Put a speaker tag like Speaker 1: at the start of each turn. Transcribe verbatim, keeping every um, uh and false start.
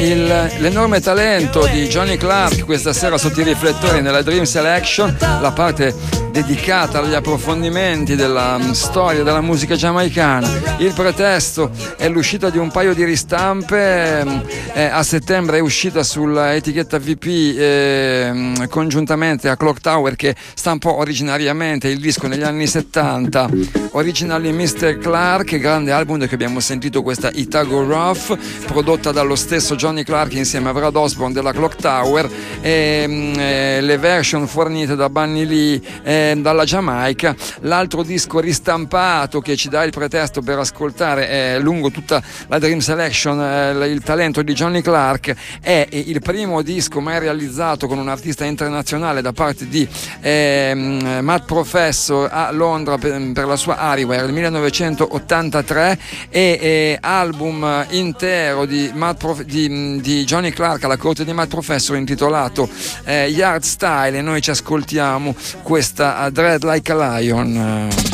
Speaker 1: il, l'enorme talento di Johnny Clarke questa sera sotto i riflettori nella Dream Selection, la parte dedicata agli approfondimenti della storia della musica giamaicana. Il pretesto è l'uscita di un paio di ristampe, eh, a settembre è uscita sulla etichetta V P eh, congiuntamente a Clock Tower, che stampò originariamente il disco negli anni settanta, Originally mister Clarke, grande album che abbiamo sentito, questa Itago Rough, prodotta dallo stesso Johnny Clarke insieme a Brad Osborne della Clock Tower, e eh, le version fornite da Bunny Lee eh, dalla Giamaica. L'altro disco ristampato che ci dà il pretesto per ascoltare eh, lungo tutta la Dream Selection eh, il talento di Johnny Clarke è il primo disco mai realizzato con un artista internazionale da parte di eh, Matt Professor a Londra per, per la sua Hardware, nel millenovecentottantatré, e eh, album intero di, Matt Prof, di, di Johnny Clarke alla corte di Matt Professor intitolato eh, Yard Style, e noi ci ascoltiamo questa Dread Like a Lion.